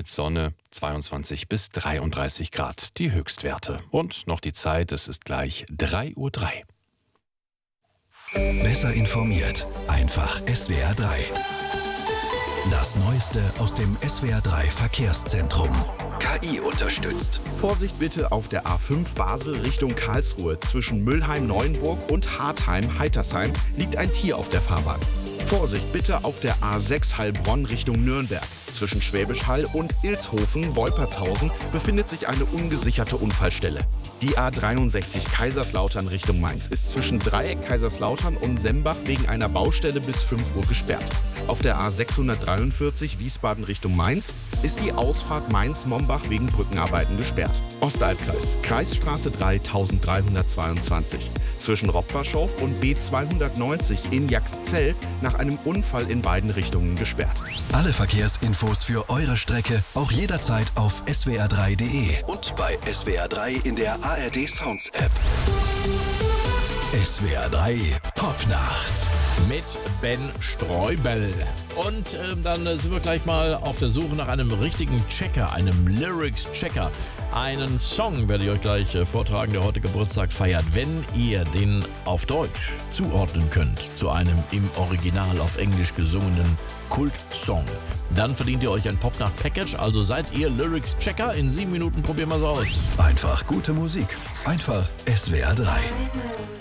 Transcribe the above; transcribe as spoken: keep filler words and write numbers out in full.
mit Sonne, zweiundzwanzig bis dreiunddreißig Grad die Höchstwerte. Und noch die Zeit, es ist gleich drei Uhr drei. Besser informiert, einfach S W R drei. Das Neueste aus dem S W R drei Verkehrszentrum. K I unterstützt. Vorsicht bitte auf der A fünf Basel Richtung Karlsruhe. Zwischen Müllheim-Neuenburg und Hartheim-Heitersheim liegt ein Tier auf der Fahrbahn. Vorsicht bitte auf der A sechs Heilbronn Richtung Nürnberg. Zwischen Schwäbisch Hall und Ilshofen-Wolpertshausen befindet sich eine ungesicherte Unfallstelle. Die A dreiundsechzig Kaiserslautern Richtung Mainz ist zwischen Dreieck Kaiserslautern und Sembach wegen einer Baustelle bis fünf Uhr gesperrt. Auf der A sechshundertdreiundvierzig Wiesbaden Richtung Mainz ist die Ausfahrt Mainz-Mombach wegen Brückenarbeiten gesperrt. Ostalbkreis, Kreisstraße drei eintausenddreihundertzweiundzwanzig. Zwischen Roppwarschow und B zweihundertneunzig in Jakszell nach einem Unfall in beiden Richtungen gesperrt. Alle Verkehrsinfos für eure Strecke auch jederzeit auf S W R drei punkt de und bei S W R drei in der A R D Sounds App. S W R drei Popnacht mit Ben Streubel. Und äh, dann äh, sind wir gleich mal auf der Suche nach einem richtigen Checker, einem Lyrics-Checker. Einen Song werde ich euch gleich äh, vortragen, der heute Geburtstag feiert. Wenn ihr den auf Deutsch zuordnen könnt zu einem im Original auf Englisch gesungenen Kultsong, dann verdient ihr euch ein Popnacht-Package. Also seid ihr Lyrics-Checker. In sieben Minuten probieren wir es aus. Einfach gute Musik. Einfach S W R drei.